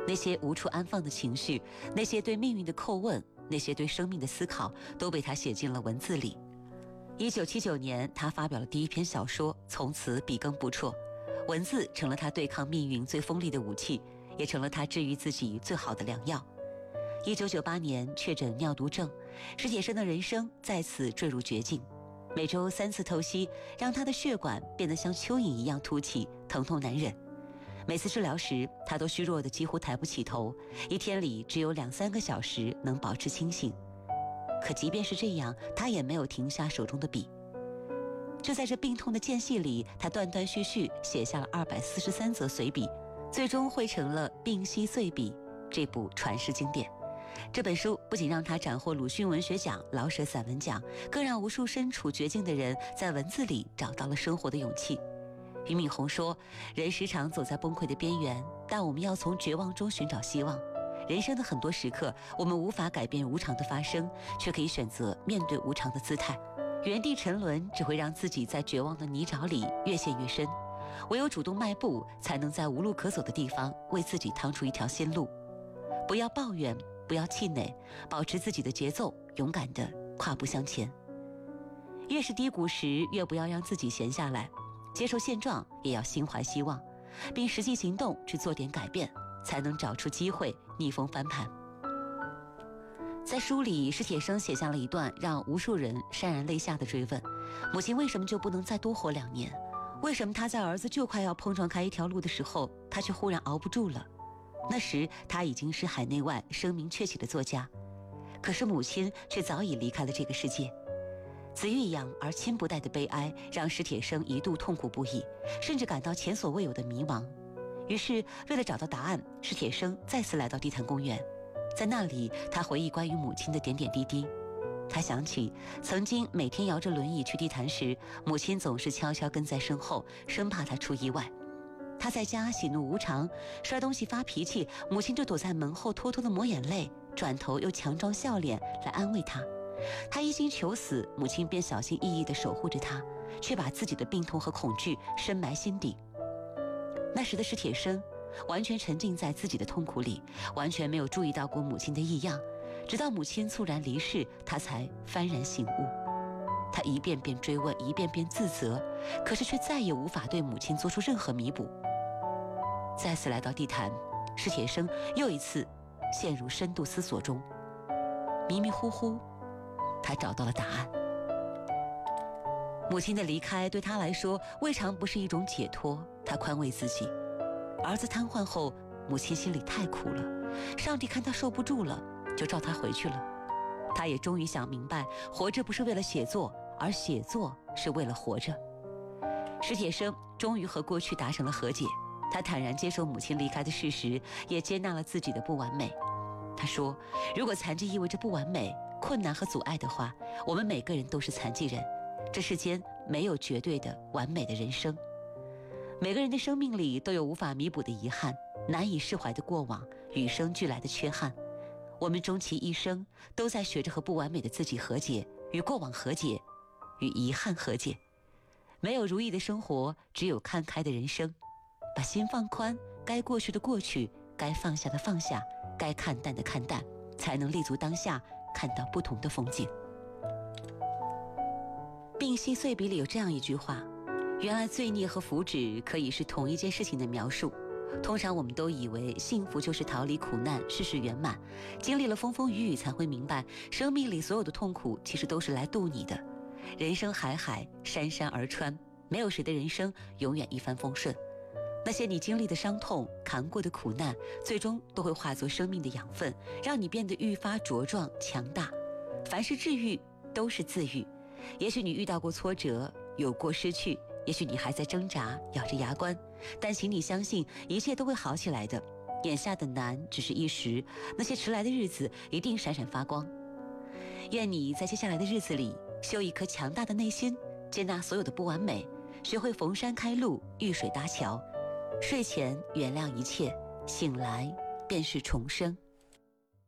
那些无处安放的情绪，那些对命运的叩问，那些对生命的思考，都被他写进了文字里。1979年，他发表了第一篇小说，从此笔耕不辍。文字成了他对抗命运最锋利的武器，也成了他治愈自己最好的良药。1998年确诊尿毒症，史铁生的人生再次坠入绝境。每周3次透析，让他的血管变得像蚯蚓一样凸起，疼痛难忍。每次治疗时，他都虚弱得几乎抬不起头，一天里只有2-3个小时能保持清醒。可即便是这样，他也没有停下手中的笔。就在这病痛的间隙里，他断断续续写下了243则随笔，最终汇成了《病隙岁笔》这部传世经典。这本书不仅让他斩获鲁迅文学奖、老舍散文奖，更让无数身处绝境的人在文字里找到了生活的勇气。俞敏洪说，人时常走在崩溃的边缘，但我们要从绝望中寻找希望。人生的很多时刻，我们无法改变无常的发生，却可以选择面对无常的姿态。原地沉沦只会让自己在绝望的泥沼里越陷越深，唯有主动迈步，才能在无路可走的地方为自己趟出一条新路。不要抱怨，不要气馁，保持自己的节奏，勇敢地跨步向前。越是低谷时，越不要让自己闲下来，接受现状，也要心怀希望，并实际行动去做点改变，才能找出机会逆风翻盘。在书里，史铁生写下了一段让无数人潸然泪下的追问：母亲为什么就不能再多活2年？为什么他在儿子就快要碰撞开一条路的时候，他却忽然熬不住了？那时他已经是海内外声名鹊起的作家，可是母亲却早已离开了这个世界。子欲养而亲不待的悲哀让史铁生一度痛苦不已，甚至感到前所未有的迷茫。于是为了找到答案，史铁生再次来到地坛公园。在那里，他回忆关于母亲的点点滴滴。他想起曾经每天摇着轮椅去地坛时，母亲总是悄悄跟在身后，生怕他出意外。他在家喜怒无常，摔东西发脾气，母亲就躲在门后偷偷地抹眼泪，转头又强装笑脸来安慰他。他一心求死，母亲便小心翼翼地守护着他，却把自己的病痛和恐惧深埋心底。那时的史铁生完全沉浸在自己的痛苦里，完全没有注意到过母亲的异样，直到母亲猝然离世，他才幡然醒悟。他一遍遍追问，一遍遍自责，可是却再也无法对母亲做出任何弥补。再次来到地坛，史铁生又一次陷入深度思索中，迷迷糊糊，他找到了答案。母亲的离开对他来说未尝不是一种解脱，他宽慰自己，儿子瘫痪后，母亲心里太苦了，上帝看他受不住了，就召他回去了。他也终于想明白，活着不是为了写作，而写作是为了活着。史铁生终于和过去达成了和解，他坦然接受母亲离开的事实，也接纳了自己的不完美。他说，如果残疾意味着不完美、困难和阻碍的话，我们每个人都是残疾人。这世间没有绝对的完美的人生，每个人的生命里都有无法弥补的遗憾，难以释怀的过往，与生俱来的缺憾。我们终其一生都在学着和不完美的自己和解，与过往和解，与遗憾和解。没有如意的生活，只有看开的人生。把心放宽，该过去的过去，该放下的放下，该看淡的看淡，才能立足当下，看到不同的风景。病隙岁笔里有这样一句话：原来罪孽和福祉可以是同一件事情的描述。通常我们都以为幸福就是逃离苦难，事事圆满，经历了风风雨雨才会明白，生命里所有的痛苦其实都是来渡你的。人生海海，山山而川，没有谁的人生永远一帆风顺。那些你经历的伤痛，扛过的苦难，最终都会化作生命的养分，让你变得愈发茁壮强大。凡是治愈都是自愈。也许你遇到过挫折，有过失去，也许你还在挣扎，咬着牙关，但请你相信，一切都会好起来的。眼下的难只是一时，那些迟来的日子一定闪闪发光。愿你在接下来的日子里，修一颗强大的内心，接纳所有的不完美，学会逢山开路，遇水搭桥。睡前原谅一切，醒来便是重生。